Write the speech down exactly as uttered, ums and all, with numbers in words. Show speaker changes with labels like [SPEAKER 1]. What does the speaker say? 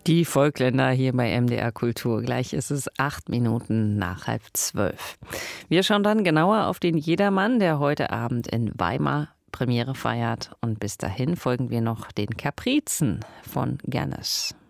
[SPEAKER 1] Die Volkländer hier bei M D R Kultur. Gleich ist es acht Minuten nach halb zwölf. Wir schauen dann genauer auf den Jedermann, der heute Abend in Weimar Premiere feiert. Und bis dahin folgen wir noch den Kaprizen von Gernes.